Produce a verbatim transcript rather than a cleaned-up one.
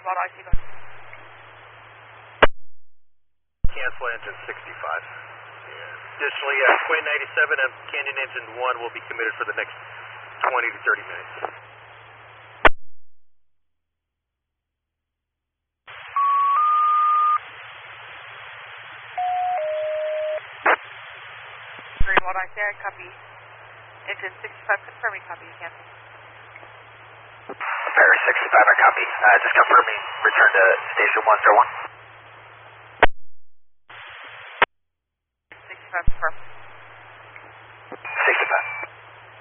about I C back. Cancel engine sixty-five. Additionally, uh, Queen ninety-seven and Canyon engine one will be committed for the next twenty to thirty minutes. Green one I C, I copy. Engine sixty-five confirming, copy, cancel. Paris sixty-five, I copy. Uh, just confirming, return to station one zero one. sixty-five confirmed.